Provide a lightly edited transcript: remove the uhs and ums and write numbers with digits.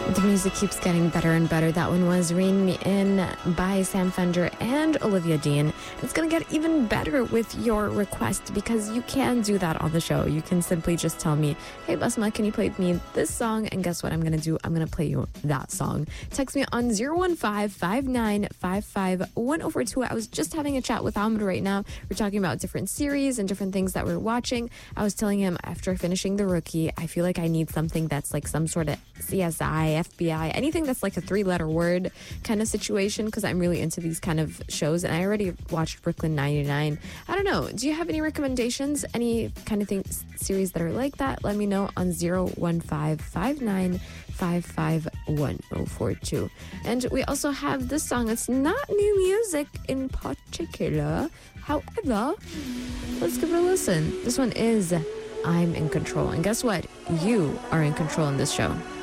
The music keeps getting better and better. That one was Rein Me In by Sam Fender and Olivia Dean. It's going to get even better with your request because you can do that on the show. You can simply just tell me, hey, Basma, can you play me this song? And guess what I'm going to do? I'm going to play you that song. Text me on 015-5955-1042. I was just having a chat with Ahmed right now. We're talking about different series and different things that we're watching. I was telling him after finishing The Rookie, I feel like I need something that's like some sort of CSI, FBI, anything that's like a 3-letter word kind of situation because I'm really into these kind of shows and I already watched Brooklyn 99. I don't know. Do you have any recommendations? Any kind of series that are like that? Let me know on 015-5955-1042. And we also have this song. It's not new music in particular. However, let's give it a listen. This one is I'm in Control. And guess what? You are in control in this show.